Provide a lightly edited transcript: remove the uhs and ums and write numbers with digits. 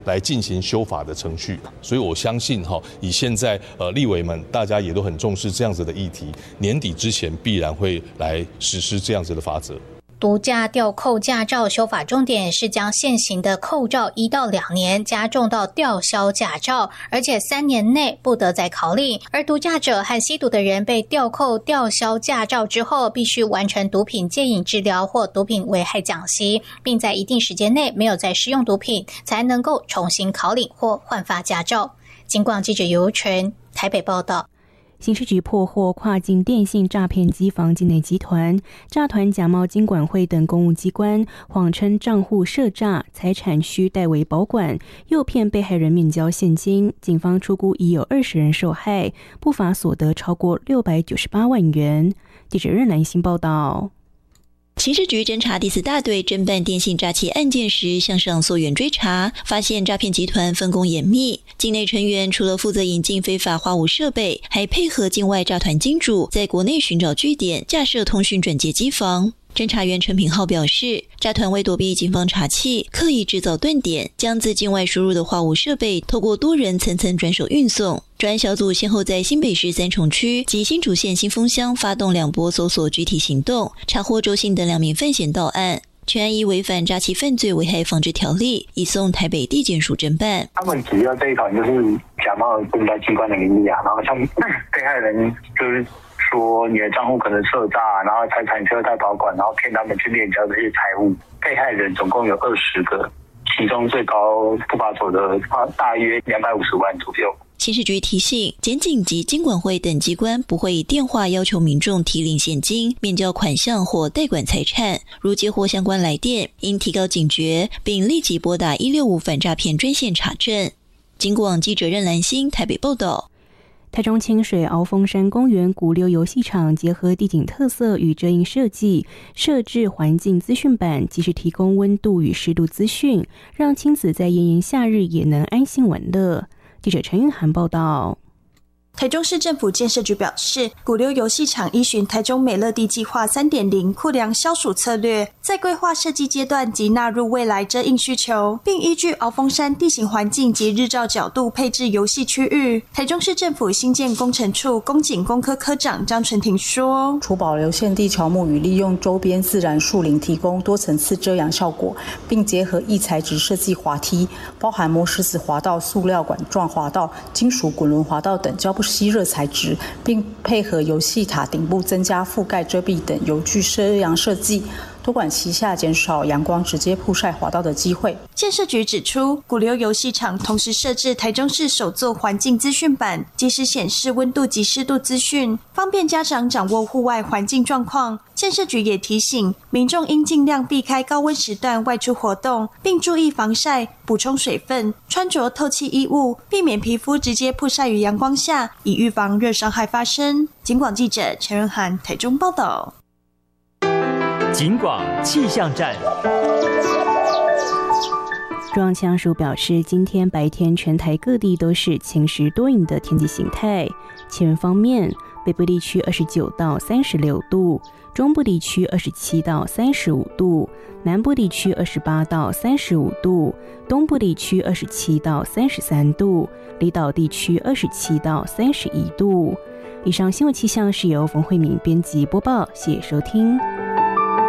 来进行修法的程序。所以我相信以现在立委们大家也都很重视这样子的议题，年底之前必然会来实施这样子的法则。 毒驾吊扣驾照修法重点是将现行的扣照1到2年加重到吊销驾照，而且3年内不得再考领。而毒驾者和吸毒的人被吊扣吊销驾照之后，必须完成毒品戒瘾治疗或毒品危害讲习，并在一定时间内没有再使用毒品，才能够重新考领或换发驾照。警广记者尤纯台北报道。 刑事局破获跨境电信诈骗机房境内集团，诈团假冒金管会等公务机关，谎称账户设诈，财产需代为保管，诱骗被害人面交现金。警方初估已有20人受害，不法所得超过698万元。记者任兰欣报道。 刑事局侦查第4大队侦办电信诈欺案件时，向上溯源追查，发现诈骗集团分工严密。境内成员除了负责引进非法花舞设备，还配合境外诈团金主，在国内寻找据点，架设通讯转接机房。侦查员陈品浩表示，诈团为躲避警方查缉，刻意制造断点，将自境外输入的花舞设备透过多人层层转手运送。专案小组先后在新北市三重区及新竹县新丰乡发动2波搜索具体行动，查获周姓等2名犯嫌到案。全案依违反诈欺犯罪危害防治条例，移送台北地检署侦办。 他们主要这一团就是假冒公家机关的名义然后像被害人就是说你的账户可能设诈，然后财产需要代保管，然后骗他们去面交这些财物。被害人总共有20个，其中最高不法所得大约250万左右。 刑事局提醒，检警及金管会等机关不会以电话要求民众提领现金、面交款项或代管财产。如接获相关来电，应提高警觉，并立即拨打165反诈骗专线查证。警广记者任兰欣台北报道。 台中清水鳌峰山公园古溜游戏场结合地景特色与遮阴设计，设置环境资讯板，及时提供温度与湿度资讯，让亲子在炎炎夏日也能安心玩乐。记者陈韵涵报道。 台中市政府建设局表示，古溜游戏场依循台中美乐地计划 3.0 库量消暑策略，在规划设计阶段即纳入未来遮阴需求，并依据鳌峰山地形环境及日照角度配置游戏区域。台中市政府新建工程处工景工科科长张纯婷说， 除保留现地乔木与利用周边自然树林提供多层次遮阳效果，并结合异材质设计滑梯，包含磨石子滑道、塑料管状滑道、金属滚轮滑道等胶不吸热材质，并配合游戏塔顶部增加覆盖遮蔽等有具遮阳设计，多管齐下，减少阳光直接曝晒滑道的机会。 建设局指出，古溜游戏场同时设置台中市首座环境资讯板，及时显示温度及湿度资讯，方便家长掌握户外环境状况。建设局也提醒民众应尽量避开高温时段外出活动，并注意防晒、补充水分、穿着透气衣物，避免皮肤直接曝晒于阳光下，以预防热伤害发生。警广记者陈仁涵台中报道。 警广气象站。 中央气象署表示，今天白天全台各地都是晴时多云的天气形态。气温方面，北部地区29到36度，中部地区27到35度，南部地区28到35度，东部地区27到33度，离岛地区27到31度。以上新闻气象是由冯慧敏编辑播报，谢谢收听。